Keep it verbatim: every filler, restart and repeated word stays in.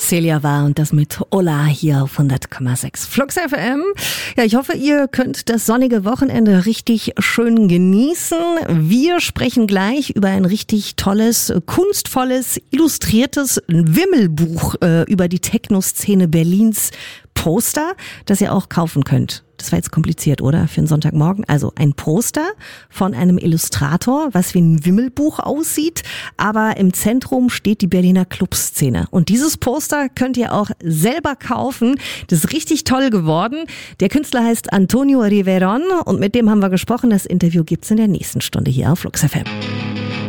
Celia war und das mit Ola hier auf hundert Komma sechs Flux F M. Ja, ich hoffe, ihr könnt das sonnige Wochenende richtig schön genießen. Wir sprechen gleich über ein richtig tolles, kunstvolles, illustriertes Wimmelbuch äh, über die Techno-Szene Berlins. Poster, das ihr auch kaufen könnt. Das war jetzt kompliziert, oder? Für einen Sonntagmorgen. Also ein Poster von einem Illustrator, was wie ein Wimmelbuch aussieht, aber im Zentrum steht die Berliner Clubszene. Und dieses Poster könnt ihr auch selber kaufen. Das ist richtig toll geworden. Der Künstler heißt Antonio Riveron und mit dem haben wir gesprochen. Das Interview gibt's in der nächsten Stunde hier auf Flux F M.